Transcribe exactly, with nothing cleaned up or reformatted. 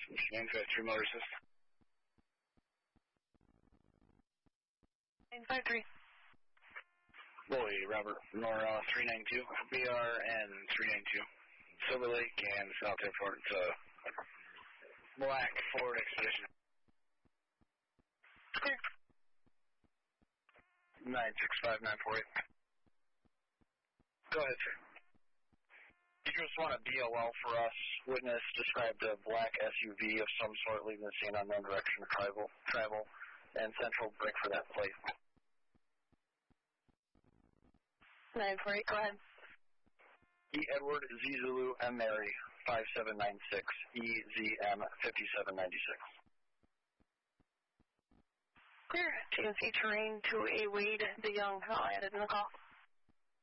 nine five three motor system. nine five three. Boy, Robert, Nora three nine two, B R N three nine two. Silver Lake and South Airport, uh, Black Ford Expedition. Clear. nine six five nine four eight. Go ahead, sir. You just want a B L L for us. Witness described a black S U V of some sort leaving the scene unknown direction of travel, travel, and central brake for that plate. nine four eight, go ahead. E. Edward, Z. Zulu, M. Mary, five seven nine six, E. Z. M. fifty-seven ninety-six. Clear. T N C terrain to a Wade DeYoung. How added in the call.